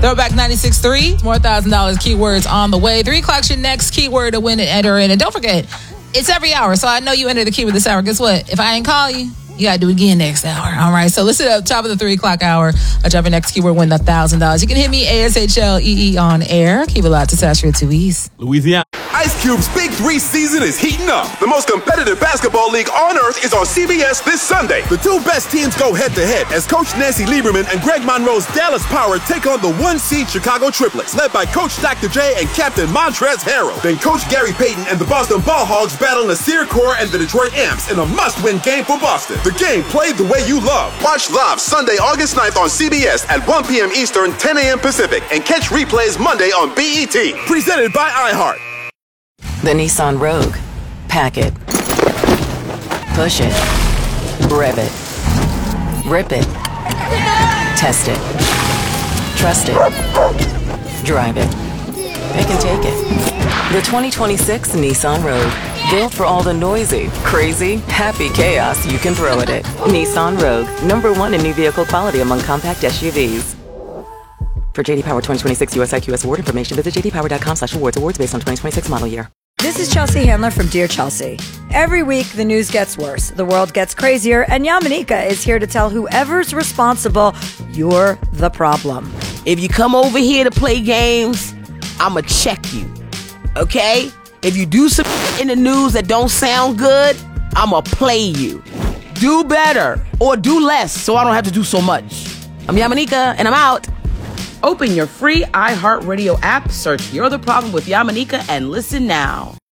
Throwback 96.3, more $1,000 keywords on the way. 3 o'clock's your next keyword to win and enter in. And don't forget, it's every hour, so I know you enter the keyword this hour. Guess what? If I ain't call you, you got to do it again next hour. All right, so listen up. Top of the 3 o'clock hour. I drop your next keyword, win the $1,000. You can hit me, ASHLEE on air. Keep it locked to Sasha 2 East. Louisiana. Ice Cube's Big 3 season is heating up. The most competitive basketball league on earth is on CBS this Sunday. The 2 best teams go head-to-head as Coach Nancy Lieberman and Greg Monroe's Dallas Power take on the 1-seed Chicago Triplets, led by Coach Dr. J and Captain Montrezl Harrell. Then Coach Gary Payton and the Boston Ball Hogs battle Nasir Kaur and the Detroit Amps in a must-win game for Boston. The game played the way you love. Watch live Sunday, August 9th on CBS at 1 p.m. Eastern, 10 a.m. Pacific, and catch replays Monday on BET. Presented by iHeart. The Nissan Rogue. Pack it. Push it. Rev it. Rip it. Test it. Trust it. Drive it. Pick and take it. The 2026 Nissan Rogue. Built for all the noisy, crazy, happy chaos you can throw at it. Nissan Rogue. #1 in new vehicle quality among compact SUVs. For JD Power 2026 US IQS award information, visit jdpower.com/awards. Awards based on 2026 model year. This is Chelsea Handler from Dear Chelsea. Every week, the news gets worse, the world gets crazier, and Yamanika is here to tell whoever's responsible, you're the problem. If you come over here to play games, I'ma check you, okay? If you do some in the news that don't sound good, I'ma play you. Do better or do less so I don't have to do so much. I'm Yamanika, and I'm out. Open your free iHeartRadio app, search You're the Problem with Yamanika, and listen now.